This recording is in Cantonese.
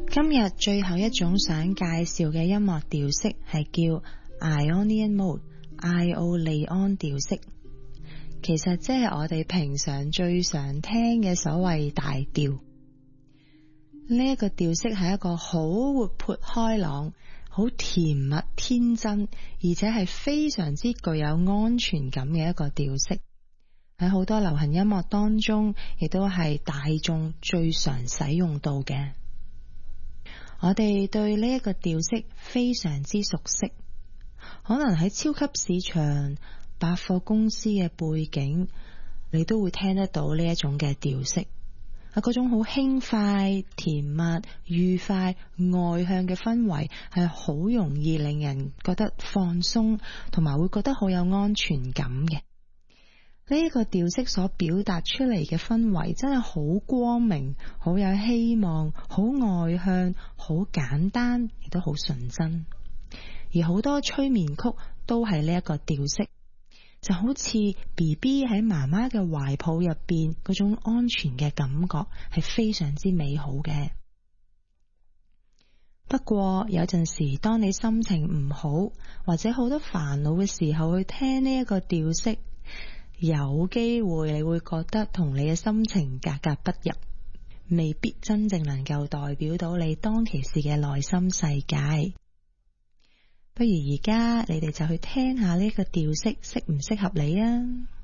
今日最後一種想介紹嘅音樂調式係叫 Ionian Mode， 艾奧利安調式，其實即係我哋平常最常聽嘅所謂大調。呢一個調式係一個好活潑開朗、好甜蜜天真，而且係非常之具有安全感嘅一個調式。喺好多流行音樂當中，亦都係大眾最常使用到嘅。我哋對呢一個調式非常之熟悉，可能喺超級市場、百貨公司嘅背景，你都會聽得到呢一種嘅調式。嗰種好輕快、甜蜜、愉快、外向嘅氛圍，係好容易令人覺得放鬆，同埋會覺得好有安全感嘅。呢一個調式所表達出嚟嘅氛圍真係好光明，好有希望，好外向，好簡單，亦都好純真。而好多催眠曲都係呢一個調式，就好似 BB 喺媽媽嘅懷抱入邊嗰種安全嘅感覺，係非常之美好嘅。不過有陣時，當你心情唔好或者好多煩惱嘅時候，去聽呢一個調式，有機會你會覺得同你嘅心情格格不入，未必真正能夠代表到你當其時嘅內心世界。不如而家你哋就去聽下呢個調式適唔適合你啊！